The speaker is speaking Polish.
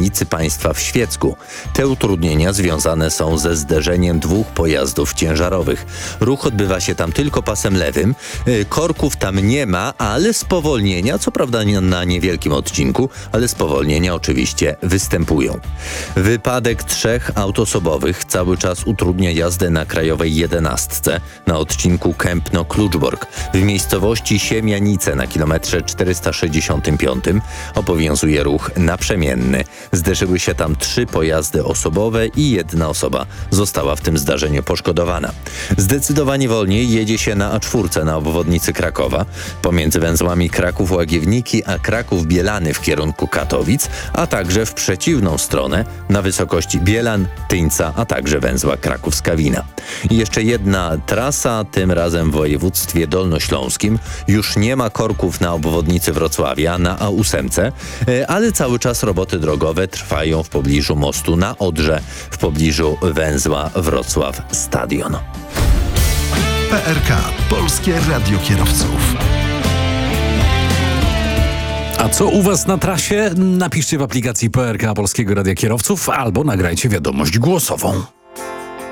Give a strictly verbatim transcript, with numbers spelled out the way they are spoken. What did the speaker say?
kamienicy państwa w Świecku. Te utrudnienia związane są ze zderzeniem dwóch pojazdów ciężarowych. Ruch odbywa się tam tylko pasem lewym. Korków tam nie ma, ale spowolnienia, co prawda na niewielkim odcinku, ale spowolnienia oczywiście występują. Wypadek trzech aut osobowych cały czas utrudnia jazdę na krajowej jedenastce na odcinku Kępno-Kluczbork. W miejscowości Siemianice na kilometrze czterysta sześćdziesiątym piątym obowiązuje ruch naprzemienny. Zderzyły się tam trzy pojazdy osobowe i jedna osoba została w tym zdarzeniu poszkodowana. Zdecydowanie wolniej jedzie się na A cztery na obwodnicy Krakowa, pomiędzy węzłami Kraków-Łagiewniki a Kraków-Bielany w kierunku Katowic, a także w przeciwną stronę na wysokości Bielan, Tyńca, a także węzła Kraków-Skawina. I jeszcze jedna trasa, tym razem w województwie dolnośląskim. Już nie ma korków na obwodnicy Wrocławia, na A osiem, ale cały czas roboty drogowe trwają w pobliżu mostu na Odrze, w pobliżu węzła Wrocław-Stadion. P R K. Polskie Radio Kierowców. A co u Was na trasie? Napiszcie w aplikacji P R K Polskiego Radia Kierowców albo nagrajcie wiadomość głosową.